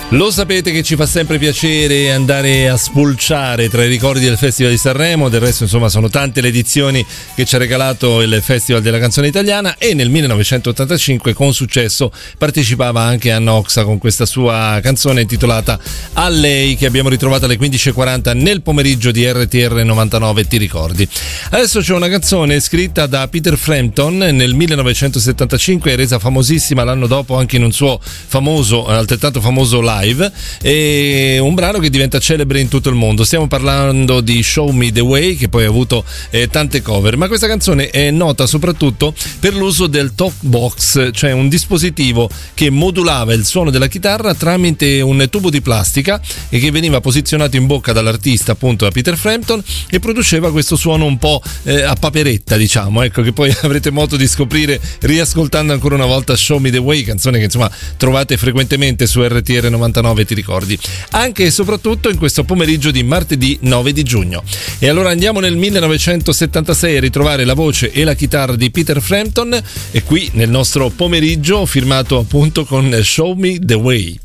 Lo sapete che ci fa sempre piacere andare a spulciare tra i ricordi del Festival di Sanremo, del resto insomma sono tante le edizioni che ci ha regalato il Festival della canzone italiana, e nel 1985 con successo partecipava anche Anna Oxa con questa sua canzone intitolata A Lei, che abbiamo ritrovato alle 15:40 nel pomeriggio di RTR 99, ti ricordi. Adesso c'è una canzone scritta da Peter Frampton nel 1975 e resa famosissima l'anno dopo anche in un suo famoso, altrettanto famoso live, e un brano che diventa celebre in tutto il mondo. Stiamo parlando di Show Me The Way, che poi ha avuto tante cover, ma questa canzone è nota soprattutto per l'uso del talk box, cioè un dispositivo che modulava il suono della chitarra tramite un tubo di plastica e che veniva posizionato in bocca dall'artista, appunto da Peter Frampton, e produceva questo suono un po' a paperetta, diciamo, ecco, che poi avrete modo di scoprire riascoltando ancora una volta Show Me The Way, canzone che insomma trovate frequentemente su RTR 99, ti ricordi, anche e soprattutto in questo pomeriggio di martedì 9 di giugno. E allora andiamo nel 1976 a ritrovare la voce e la chitarra di Peter Frampton, e qui nel nostro pomeriggio firmato appunto con Show Me The Way.